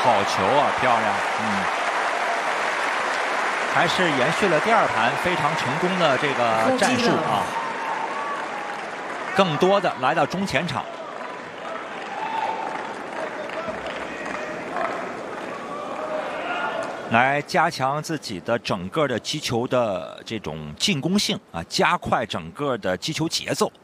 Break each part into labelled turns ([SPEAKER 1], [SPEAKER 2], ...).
[SPEAKER 1] 好球啊，漂亮！还是延续了第2盘非常成功的这个战术啊，更多的来到中前场。 来加强自己的整个的击球的这种进攻性啊，加快整个的击球节奏。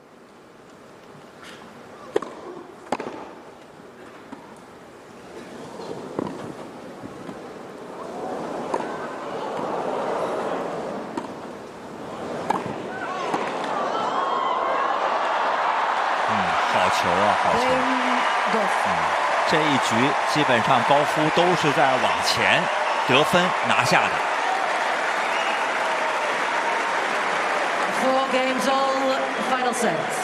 [SPEAKER 1] 好球啊，好球！这一局基本上高夫都是在往前得分拿下的。
[SPEAKER 2] 4 games all, final set.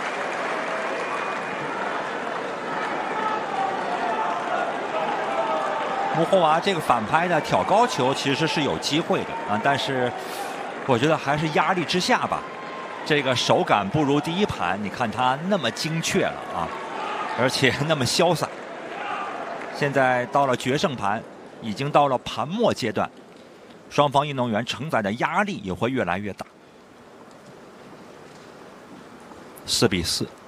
[SPEAKER 1] 穆霍娃这个反拍的挑高球其实是有机会的啊，但是我觉得还是压力之下吧，这个手感不如第1盘。你看他那么精确了啊，而且那么潇洒。 现在到了决胜盘，已经到了盘末阶段，双方运动员承载的压力也会越来越大。4比4。